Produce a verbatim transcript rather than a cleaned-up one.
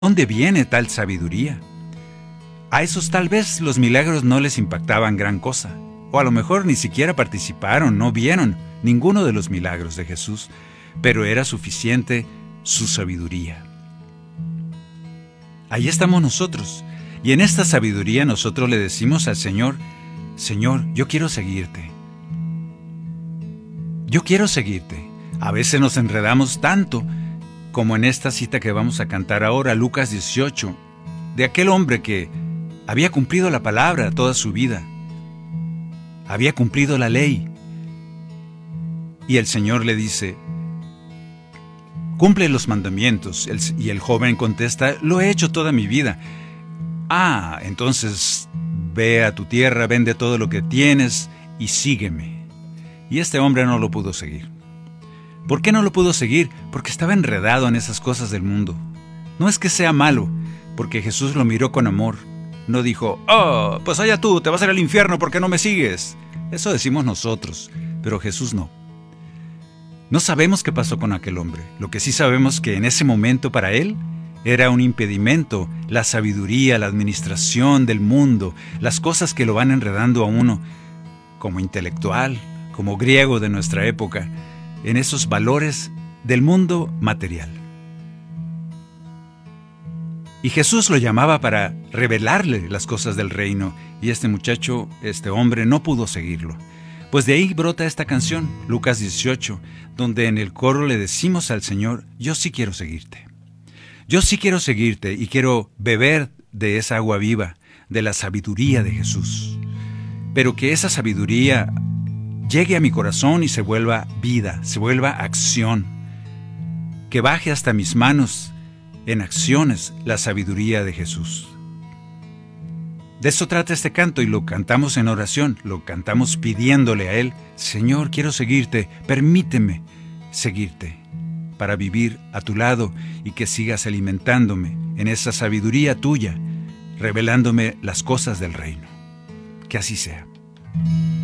¿Dónde viene tal sabiduría? A esos tal vez los milagros no les impactaban gran cosa, o a lo mejor ni siquiera participaron, no vieron ninguno de los milagros de Jesús, pero era suficiente su sabiduría. Ahí estamos nosotros, y en esta sabiduría nosotros le decimos al Señor: Señor, yo quiero seguirte. Yo quiero seguirte. A veces nos enredamos tanto, como en esta cita que vamos a cantar ahora, Lucas dieciocho, de aquel hombre que había cumplido la palabra toda su vida, había cumplido la ley, y el Señor le dice: cumple los mandamientos. Y el joven contesta: lo he hecho toda mi vida. Ah, entonces ve a tu tierra, vende todo lo que tienes y sígueme. Y este hombre no lo pudo seguir. ¿Por qué no lo pudo seguir? Porque estaba enredado en esas cosas del mundo. No es que sea malo, porque Jesús lo miró con amor. No dijo: oh, pues allá tú, te vas a ir al infierno porque no me sigues. Eso decimos nosotros, pero Jesús no. No sabemos qué pasó con aquel hombre. Lo que sí sabemos es que en ese momento para él era un impedimento la sabiduría, la administración del mundo, las cosas que lo van enredando a uno como intelectual, como griego de nuestra época, en esos valores del mundo material. Y Jesús lo llamaba para revelarle las cosas del reino, y este muchacho, este hombre, no pudo seguirlo. Pues de ahí brota esta canción, Lucas dieciocho, donde en el coro le decimos al Señor: yo sí quiero seguirte. Yo sí quiero seguirte y quiero beber de esa agua viva, de la sabiduría de Jesús. Pero que esa sabiduría llegue a mi corazón y se vuelva vida, se vuelva acción. Que baje hasta mis manos en acciones la sabiduría de Jesús. De eso trata este canto, y lo cantamos en oración, lo cantamos pidiéndole a Él: Señor, quiero seguirte, permíteme seguirte, para vivir a tu lado y que sigas alimentándome en esa sabiduría tuya, revelándome las cosas del reino. Que así sea.